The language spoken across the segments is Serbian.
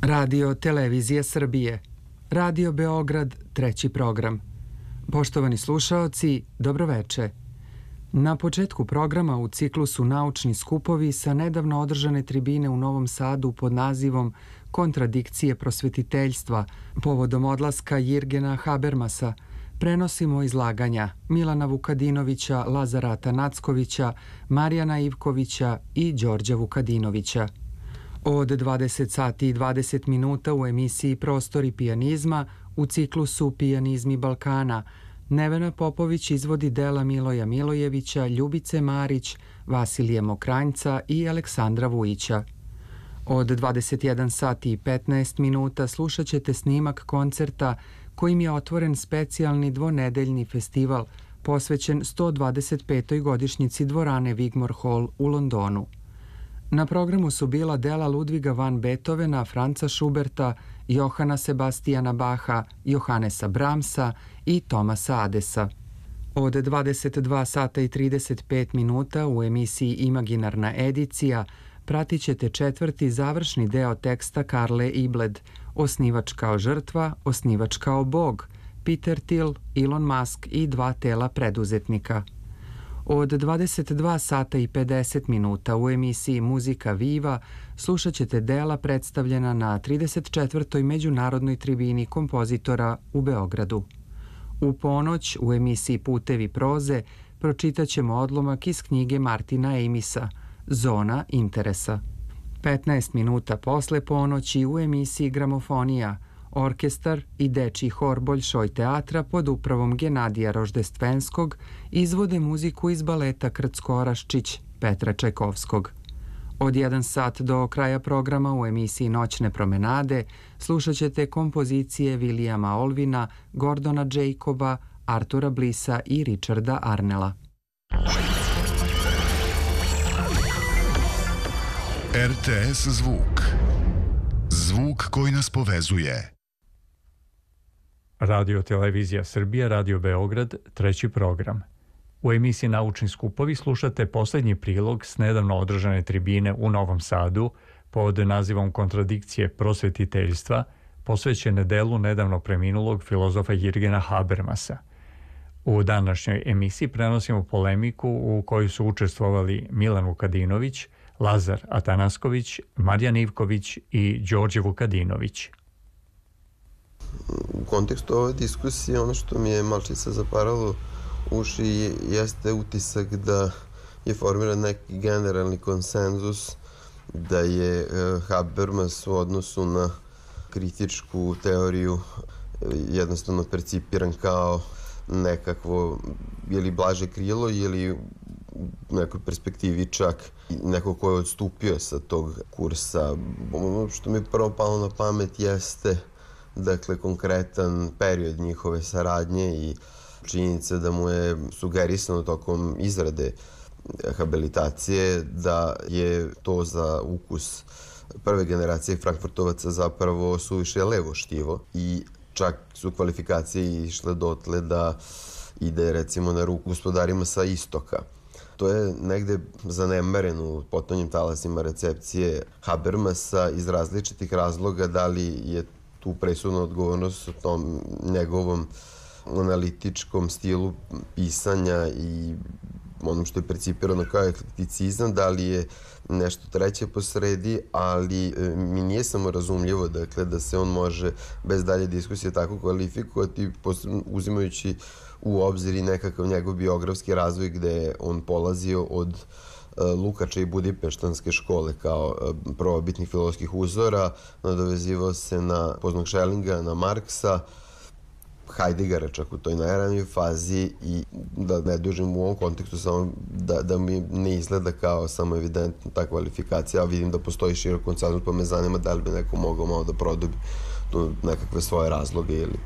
Radio Televizija Srbije, Radio Beograd, treći program. Poštovani slušaoci, dobroveče. Na početku programa u ciklusu Naučni skupovi sa nedavno održane tribine u Novom Sadu pod nazivom Kontradikcije prosvetiteljstva povodom odlaska Jirgena Habermasa prenosimo izlaganja Milana Vukadinovića, Lazara Atanackovića, Marijana Ivkovića i Đorđa Vukadinovića. Od 20 sati i 20 minuta u emisiji Prostori pijanizma u ciklusu Pijanizmi Balkana Nevena Popović izvodi dela Miloja Milojevića, Ljubice Marić, Vasilije Mokranjca i Aleksandra Vujića. Od 21 sati i 15 minuta slušat ćete snimak koncerta kojim je otvoren specijalni dvonedeljni festival posvećen 125. godišnjici dvorane Wigmore Hall u Londonu. Na programu su bila dela Ludviga van Beethovena, Franca Schuberta, Johana Sebastijana Bacha, Johannesa Brahmsa i Tomasa Adesa. Od 22 sata i 35 minuta u emisiji Imaginarna edicija pratit ćete četvrti završni deo teksta Karle Ibled, Osnivač kao žrtva, osnivač kao bog, Peter Thiel, Elon Musk i dva tela preduzetnika. Od 22 sata i 50 minuta u emisiji Muzika Viva slušat ćete dela predstavljena na 34. međunarodnoj tribini kompozitora u Beogradu. U ponoć u emisiji Putevi proze pročitat ćemo odlomak iz knjige Martina Amisa Zona interesa. 15 minuta posle ponoći u emisiji Gramofonija orkestar i dečiji hor Boljšoj teatra pod upravom Genadija Roždestvenskog izvode muziku iz baleta Krcko-Oraščić Petra Čajkovskog. Od 1 sat do kraja programa u emisiji Noćne promenade slušat ćete kompozicije Vilijama Olvina, Gordona Jacoba, Artura Blisa i Richarda Arnela. RTS zvuk. Zvuk koji nas povezuje. Radio Televizija Srbija, Radio Beograd, treći program. U emisiji Naučni skupovi slušate poslednji prilog s nedavno održane tribine u Novom Sadu pod nazivom Kontradikcije prosvetiteljstva, posvećene delu nedavno preminulog filozofa Jirgena Habermasa. U današnjoj emisiji prenosimo polemiku u kojoj su učestvovali Milan Vukadinović, Lazar Atanasković, Marijan Ivković i Đorđe Vukadinović. U kontekstu ove diskusije ono što mi je malčice zaparalo uši jeste utisak da je formiran neki generalni konsenzus da je Habermas u odnosu na kritičku teoriju jednostavno percipiran kao nekakvo ili blaže krilo ili u nekoj perspektivi čak neko ko je odstupio sa tog kursa. Ono što mi prvo palo na pamet jeste dakle konkretan period njihove saradnje i činjenica da mu je sugerisano tokom izrade habilitacije da je to za ukus prve generacije Frankfurtovaca zapravo suviše levo štivo i čak su kvalifikacije išle dotle da ide recimo na ruku gospodarima sa istoka. To je negde zanemareno u potonjim talasima recepcije Habermasa iz različitih razloga, da li je tu presudna odgovornost o tom njegovom analitičkom stilu pisanja i onom što je percipirano kao eklekticizam, da li je nešto treće posredi, ali mi nije samo razumljivo dakle, da se on može bez dalje diskusije tako kvalifikovati, uzimajući u obzir i nekakav njegov biografski razvoj gde je on polazio od Lukača i Budipeštanske škole kao prvobitnih filozofskih uzora, nadovezivao se na poznog Schellinga, na Marksa, Heideggera čak u toj najranijoj fazi i da ne dužim u ovom kontekstu samo da mi ne izgleda kao samo evidentna ta kvalifikacija, a vidim da postoji širok konsenzus pa me zanima da li bi neko mogao malo da produbi tu nekakve svoje razloge ili...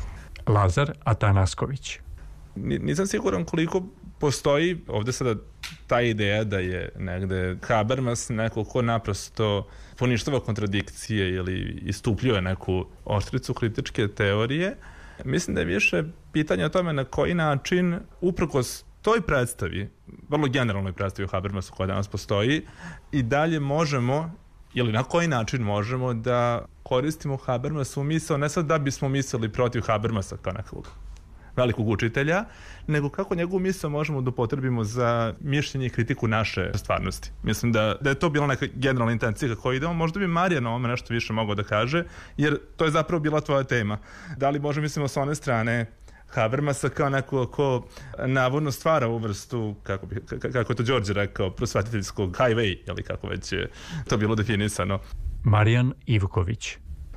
Lazar Atanasković. Nisam siguran koliko postoji ovde sada ta ideja da je negde Habermas neko ko naprosto poništava kontradikcije ili istupljuje neku oštricu kritičke teorije. Mislim da je više pitanje o tome na koji način, uprkos toj predstavi, vrlo generalnoj predstavi o Habermasu koja danas postoji, i dalje možemo ili na koji način možemo da koristimo Habermasovu misao, ne sad da bismo mislili protiv Habermasa kao nekog velikog učitelja, nego kako njegovu misao možemo da upotrebimo za mišljenje i kritiku naše stvarnosti. Mislim da je to bila neka generalna intencija kako idemo. Možda bi Marija na ovome nešto više mogao da kaže, jer to je zapravo bila tvoja tema. Da li možemo mislimo s one strane Habermasa kao neko ko navodno stvara ovu vrstu, kako je to Đorđe rekao, prosvetiteljskog highway, ili kako već je to bilo definisano. Marijan Ivković.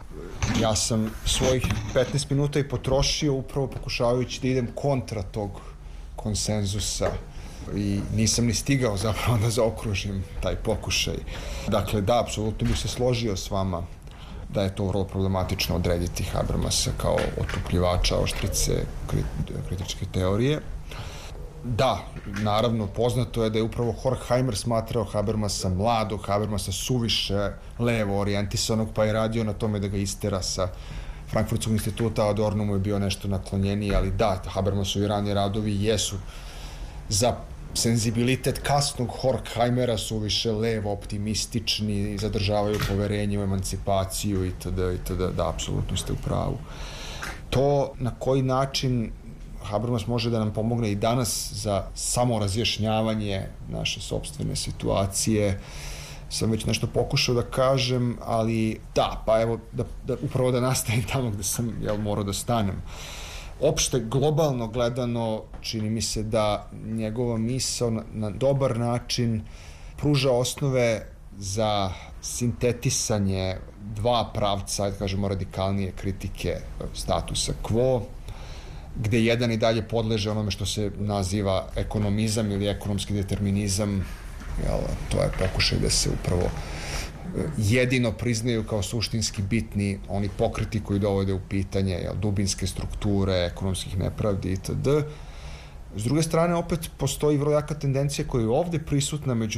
Ja sam svojih 15 minuta i potrošio upravo pokušavajući da idem kontra tog konsenzusa i nisam ni stigao zapravo da zaokružim taj pokušaj. Dakle, da, apsolutno bih se složio s vama da je to vrlo problematično odrediti Habermasa kao otupljivača oštrice kritičke teorije. Da, naravno, poznato je da je upravo Horkheimer smatrao Habermasa mladog, Habermasa suviše levo orijentisanog, pa je radio na tome da ga istera sa Frankfurtskog instituta, a Adorno mu je bio nešto naklonjeniji, ali da, Habermasovi rani radovi jesu za senzibilitet kasnog Horkheimera suviše levo, optimistični, zadržavaju poverenje u emancipaciju itd. Da, apsolutno ste u pravu. To na koji način Habermas može da nam pomogne i danas za samorazjašnjavanje naše sopstvene situacije, sam već nešto pokušao da kažem, ali da, pa evo, upravo da nastavim tamo gde sam morao da stanem. Opšte, globalno gledano, čini mi se da njegova misao na dobar način pruža osnove za sintetisanje dva pravca, da kažemo, radikalnije kritike statusa quo, gde jedan i dalje podleže onome što se naziva ekonomizam ili ekonomski determinizam. To je pokušaj da se upravo jedino priznaju kao suštinski bitni oni pokreti koji dovode u pitanje dubinske strukture, ekonomskih nepravdi itd. S druge strane, opet postoji vrlo jaka tendencija koja je ovde prisutna među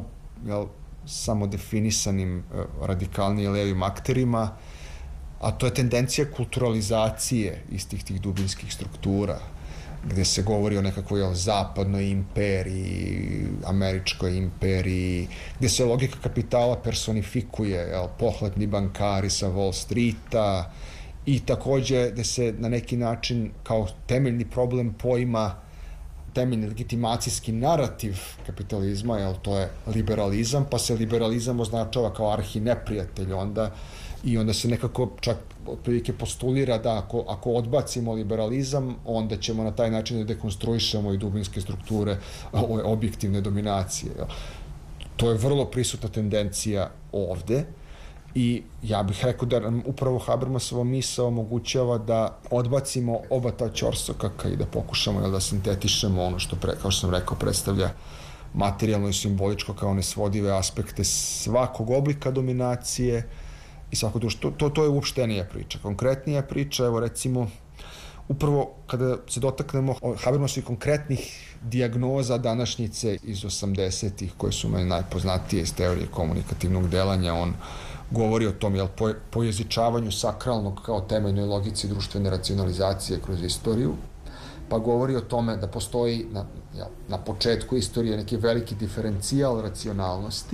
samo definisanim radikalnije levim akterima, a to je tendencija kulturalizacije istih tih dubinskih struktura, gde se govori o nekakvoj zapadnoj imperiji, američkoj imperiji, gde se logika kapitala personifikuje, pohlepni bankari sa Wall Streeta, i takođe gde se na neki način kao temeljni problem poima temeljni legitimacijski narativ kapitalizma, to je liberalizam, pa se liberalizam označava kao arhineprijatelj onda, i onda se nekako čak otprilike postulira da ako odbacimo liberalizam, onda ćemo na taj način da dekonstruišemo i dubinske strukture ove objektivne dominacije. To je vrlo prisutna tendencija ovde i ja bih rekao da nam upravo Habermasova misao omogućava da odbacimo oba ta ćorsokaka i da pokušamo da sintetišemo ono što, kao što sam rekao, predstavlja materijalno i simboličko kao nesvodive aspekte svakog oblika dominacije i svako društvo. To je uopštenija priča. Konkretnija priča, evo recimo, upravo kada se dotaknemo Habermasovih konkretnih dijagnoza današnjice iz 80-ih, koje su meni najpoznatije iz teorije komunikativnog delanja, on govori o tom pojezičavanju sakralnog kao temeljnoj logici društvene racionalizacije kroz istoriju, pa govori o tome da postoji na početku istorije neki veliki diferencijal racionalnosti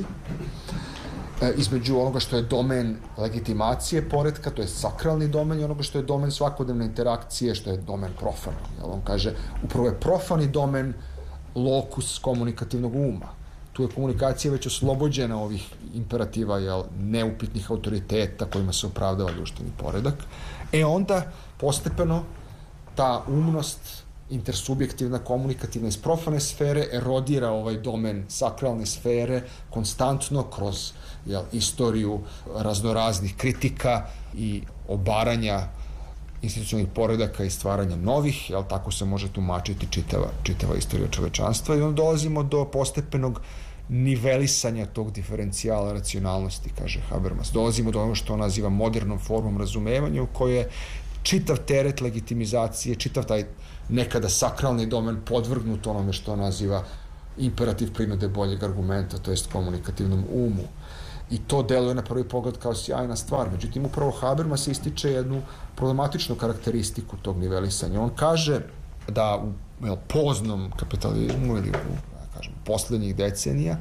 između onoga što je domen legitimacije poretka, to je sakralni domen, i onoga što je domen svakodnevne interakcije, što je domen profana. On kaže, upravo je profani domen lokus komunikativnog uma. Tu je komunikacija već oslobođena ovih imperativa, neupitnih autoriteta kojima se opravdava društveni poredak. Onda postepeno ta umnost intersubjektivna, komunikativna iz profane sfere erodira ovaj domen sakralne sfere konstantno kroz istoriju raznoraznih kritika i obaranja institucionalnih poredaka i stvaranja novih, tako se može tumačiti čitava istorija čovečanstva, i onda dolazimo do postepenog nivelisanja tog diferencijala racionalnosti, kaže Habermas. Dolazimo do ono što on naziva modernom formom razumevanja, u kojoj je čitav teret legitimizacije, čitav taj nekada sakralni domen podvrgnut onome što on naziva imperativ prinude boljeg argumenta, to jest komunikativnom umu. I to deluje na prvi pogled kao sjajna stvar. Međutim, upravo Habermas ističe jednu problematičnu karakteristiku tog nivelisanja. On kaže da u poznom kapitalizmu ili u poslednjih decenija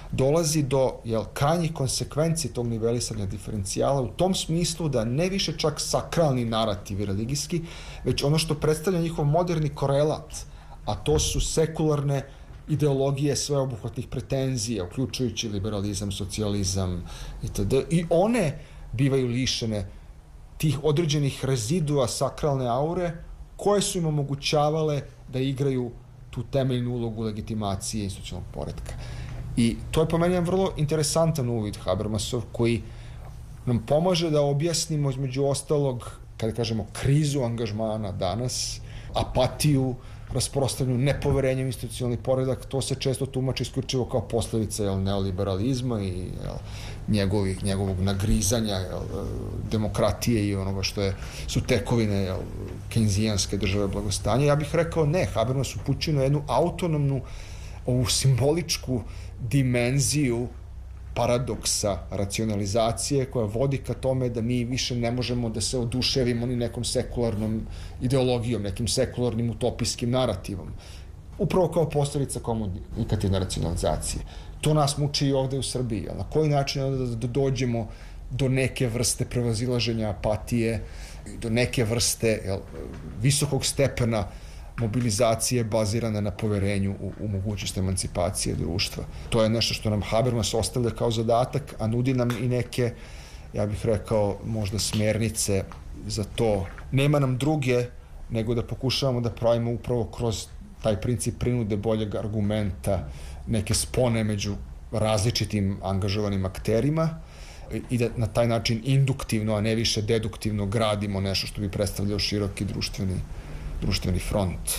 dolazi do krajnjih konsekvenci tog nivelisanja diferencijala u tom smislu da ne više čak sakralni narativi religijski, već ono što predstavlja njihov moderni korelat, a to su sekularne ideologije sveobuhvatnih pretenzija, uključujući liberalizam, socijalizam itd. I one bivaju lišene tih određenih rezidua sakralne aure koje su im omogućavale da igraju tu temeljnu ulogu legitimacije institucionalnog poretka. I to je po meni jedan vrlo interesantan uvid Habermasov koji nam pomaže da objasnimo između ostalog, kada kažemo krizu angažmana danas, apatiju, rasprostranju nepoverenja u institucionalni poredak, to se često tumači isključivo kao posledica neoliberalizma i njegovog nagrizanja demokratije i onoga što su tekovine kejnzijanske države blagostanja. Ja bih rekao ne, Habermas upućuje na jednu autonomnu, ovu simboličku dimenziju paradoksa racionalizacije koja vodi ka tome da mi više ne možemo da se oduševimo ni nekom sekularnom ideologijom, nekim sekularnim utopijskim narativom. Upravo kao posledica komunikativne racionalizacije. To nas muči i ovde u Srbiji. Na koji način da dođemo do neke vrste prevazilaženja apatije, do neke vrste visokog stepena mobilizacije bazirane na poverenju u mogućnost emancipacije društva. To je nešto što nam Habermas ostavlja kao zadatak, a nudi nam i neke, ja bih rekao, možda smernice za to. Nema nam druge nego da pokušavamo da pravimo upravo kroz taj princip prinude boljeg argumenta, neke spone među različitim angažovanim akterima i da na taj način induktivno, a ne više deduktivno gradimo nešto što bi predstavljao široki društveni front.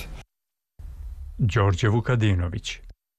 Đorđe Vukadinović.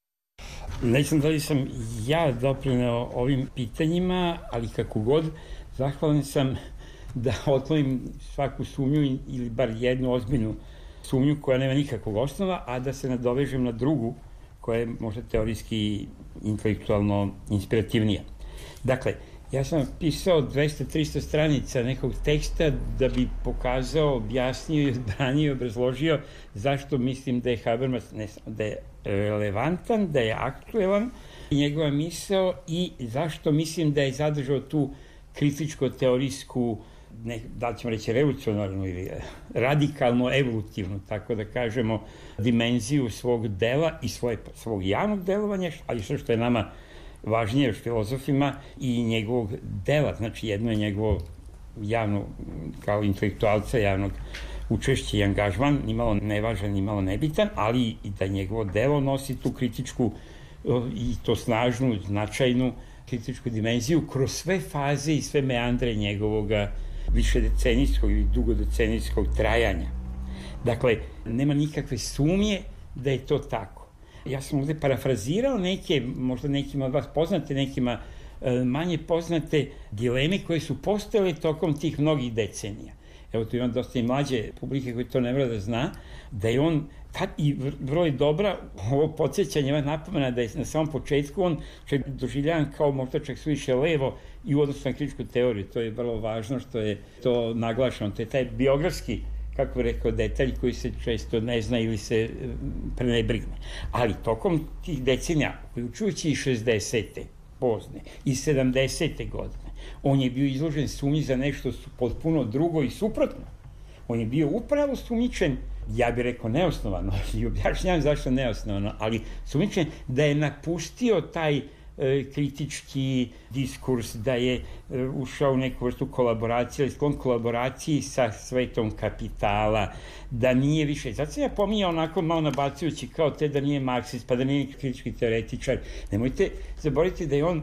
Ne znam da li sam ja doprineo ovim pitanjima, ali kako god, zahvalan sam da otklonим svaku sumnju ili bar jednu ozbiljnu sumnju koja nema nikakvog osnova, a da se nadovežem na drugu koja je možda teorijski i intelektualno inspirativnija. Dakle, ja sam pisao 200-300 stranica nekog teksta da bi pokazao, objasnio, odbranio i obrazložio zašto mislim da je Habermas da je relevantan, da je aktuelan njegova misao i zašto mislim da je zadržao tu kritičko-teorijsku, da li ćemo reći revolucionarnu ili radikalno evolutivnu, tako da kažemo, dimenziju svog dela i svog javnog delovanja, ali što je nama važnije još filozofima i njegovog dela, znači jedno je njegovo javno, kao intelektualca javnog učešća i angažman, nimalo nevažan, nimalo nebitan, ali i da njegovo delo nosi tu kritičku i to snažnu, značajnu kritičku dimenziju kroz sve faze i sve meandre njegovog višedecenijskog ili dugodecenijskog trajanja. Dakle, nema nikakve sumnje da je to tako. Ja sam ovde parafrazirao neke, možda nekima od vas poznate, nekima manje poznate dileme koje su postojale tokom tih mnogih decenija. Evo tu imam dosta i mlađe publike koji to ne mora da zna, da je on, i vrlo je dobra, ovo podsjećanje, ova napomena da je na samom početku on doživljavan kao možda čak suviše levo i u odnosu na kritičku teoriju. To je vrlo važno što je to naglašeno. To je taj biografski, kako je rekao, detalj koji se često ne zna ili se prenebrigne. Ali tokom tih decenija, uključujući i 60. pozne i 70. godine, on je bio izložen sumnji za nešto potpuno drugo i suprotno. On je bio upravo sumnjičen, ja bih rekao neosnovano, i objašnjavam zašto neosnovano, ali sumnjičen da je napustio taj kritički diskurs, da je ušao u neku vrstu kolaboracije, ali sklon kolaboraciji sa svetom kapitala, da nije više, zato sam ja pominjao onako malo nabacujući kao te da nije marksist, pa da nije kritički teoretičar. Nemojte zaboraviti da je on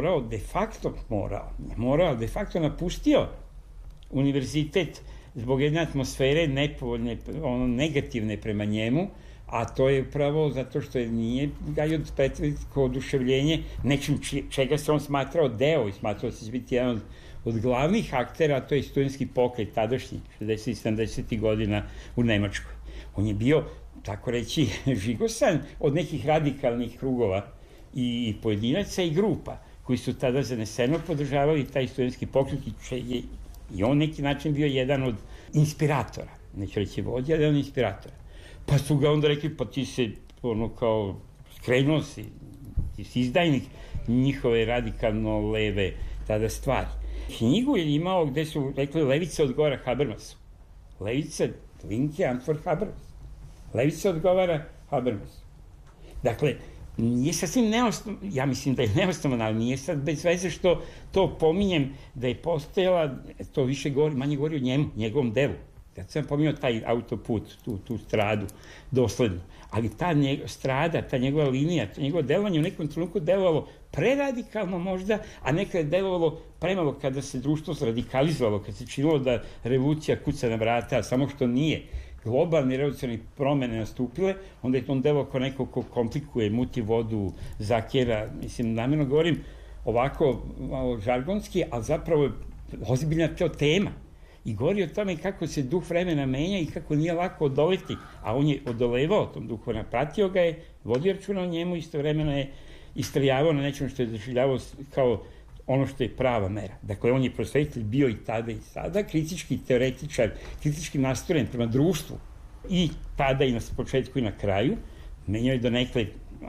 de facto napustio univerzitet zbog jedne atmosfere nepovoljne, negativne prema njemu, a to je upravo zato što nije gajio pretveliko oduševljenje nečim čega se on smatrao deo i smatrao se biti jedan od glavnih aktera, a to je studentski pokret tadašnji, 60. i 70. godina u Nemačkoj. On je bio, tako reći, žigosan od nekih radikalnih krugova i pojedinaca i grupa koji su tada zaneseno podržavali taj studentski pokret i on neki način bio jedan od inspiratora, neću reći vođa, jedan od inspiratora. Pa su ga onda rekli, pa ti se ono kao skrenuo si, ti si izdajnik, njihove radikalno leve tada stvari. Knjigu je imao gde su rekli levica odgovara Habermasu. Levica, Linke, Antwort Habermas. Levica odgovara Habermasu. Dakle, nije sasvim neosnovno, ja mislim da je neosnovno, ali nije sad bez veze što to pominjem da je postojala, to više govori, manje govori o njemu, njegovom delu. Kad sam pominjao taj autoput, tu stradu, dosledno. Ali ta strada, ta njegova linija, ta njegova delovanje u nekom trenutku delovalo preradikalno možda, a nekada je delovalo premalo kada se društvo radikalizovalo, kad se činilo da revolucija kuca na vrata, samo što nije. Globalne revolucionarne promene nastupile, onda je on delovao kao neko ko komplikuje, muti vodu, zakera, mislim, namjerno govorim ovako malo žargonski, ali zapravo je ozbiljna tema. I govori o tome kako se duh vremena menja i kako nije lako odoleti, a on je odolevao tom duhu vremena, pratio ga je, vodio računa o njemu, istovremeno je istrajavao na nečem što je doživljavao kao ono što je prava mera. Dakle, on je prosvetitelj bio i tada i sada, kritički teoretičar, kritički nastrojen prema društvu i tada i na početku i na kraju, menjao je donekle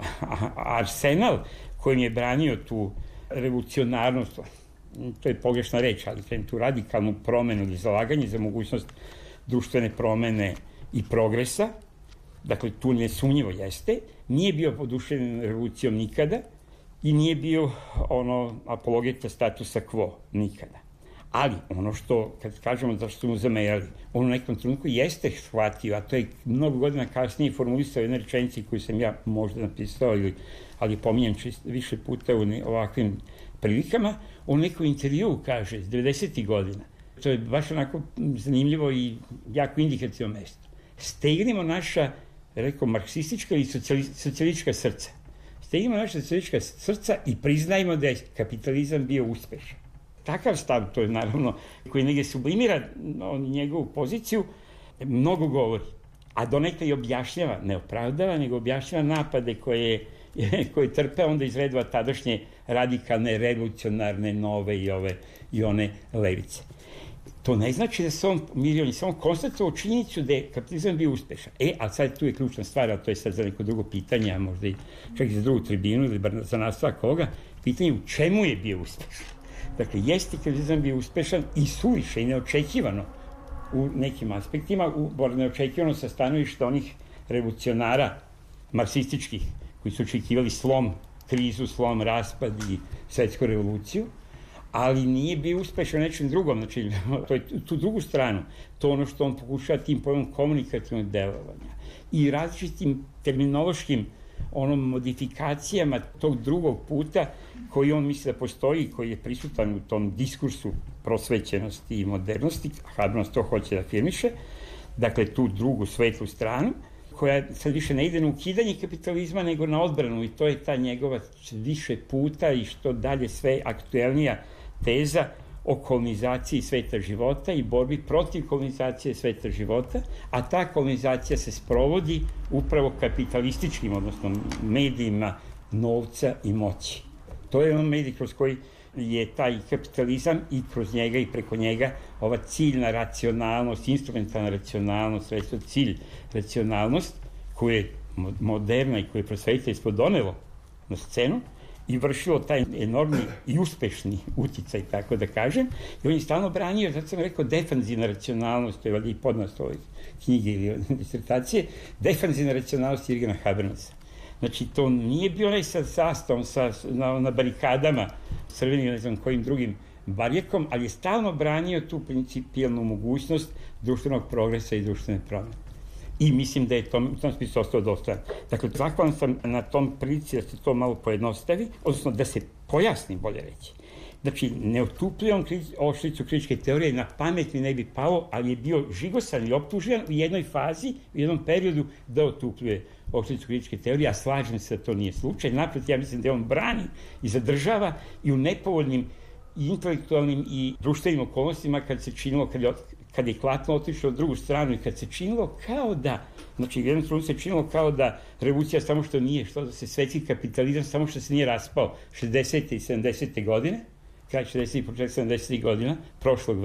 arsenal kojim je branio tu revolucionarnost, to je pogrešna reč, ali tu radikalnu promenu ili zalaganje za mogućnost društvene promene i progresa, dakle tu nesumnjivo jeste, nije bio poduševljen revolucijom nikada i nije bio apologeta statusa quo nikada. Ali ono što, kad kažemo zašto su mu zamerali, on u nekom trenutku jeste shvatio, a to je mnogo godina kasnije formulisao jedne rečenici koju sam ja možda napisao, ali pominjem više puta u ovakvim prilikama, on u nekom intervju kaže, iz 90. godina, to je baš onako zanimljivo i jako indikativno mesto. Stegnimo naša, rekao, marksistička ili socijalistička srca. Stegnimo naša socijalistička srca i priznajmo da je kapitalizam bio uspešan. Takav stav, to je naravno, koji negdje sublimira njegovu poziciju, mnogo govori. A donekle i objašnjava, ne opravdava, nego objašnjava napade koje trpe onda iz redova tadašnje radikalne, revolucionarne, nove i one levice. To ne znači da se on mirio, samo konstatovao činjenicu da je kapitalizam bio uspešan. A sad tu je ključna stvar, ali to je sad za neko drugo pitanje, a možda i čak i za drugu tribinu ili bar za nastavak ovoga, pitanje u čemu je bio uspešan. Dakle, jeste kapitalizam bio uspešan i suviše i neočekivano u nekim aspektima, neočekivano sa stanovišta onih revolucionara marksističkih koji su očekivali slom, krizu, slom, raspad i svetsku revoluciju, ali nije bio uspešan nečem drugom, znači to je tu drugu stranu, to ono što on pokušava tim pojmom komunikativnog delovanja i različitim terminološkim modifikacijama tog drugog puta koji on misli da postoji, koji je prisutan u tom diskursu prosvećenosti i modernosti, Habermas to hoće da afirmiše, dakle tu drugu svetlu stranu, koja sad više ne ide na ukidanje kapitalizma, nego na odbranu i to je ta njegova više puta i što dalje sve aktuelnija teza o kolonizaciji sveta života i borbi protiv kolonizacije sveta života, a ta kolonizacija se sprovodi upravo kapitalističkim, odnosno medijima novca i moći. To je on medij kroz koji je taj kapitalizam i kroz njega i preko njega ova ciljna racionalnost, instrumentalna racionalnost, cilj racionalnost koju je moderna i koju je prosvetiteljstvo donelo na scenu i vršilo taj enormni i uspešni uticaj, tako da kažem, i on je stalno branio, zato sam rekao, defanzivna racionalnost, to je valjda i podnaslov ove knjige ili disertacije, defanzivna racionalnost Jürgena Habermasa. Znači, to nije bio onaj sa sastavom na barikadama, crvenim, ne znam kojim drugim barjekom, ali je stalno branio tu principijalnu mogućnost društvenog progresa i društvene promene. I mislim da je u tom smislu ostao dostojan. Dakle, zahvalan sam na tom prilici da se to malo pojednostavi, odnosno da se pojasni, bolje reći. Znači, ne otupljuje on oštricu kritičke teorije, na pamet mi ne bi palo, ali je bio žigosan i optužen u jednoj fazi, u jednom periodu da otupljuje oštricu kritičke teorije, a slažem se da to nije slučaj. Napred, ja mislim da je on brani i zadržava i u nepovoljnim i intelektualnim i društvenim okolnostima kad se činilo, kad je Klatno otišao u drugu stranu i kad se činilo kao da, znači u jednom trenutku se činilo kao da revolucija samo što nije, što da se svetski kapitalizam samo što se nije raspao 60. i 70. godine, kraj 60. i početak 70. godina prošlog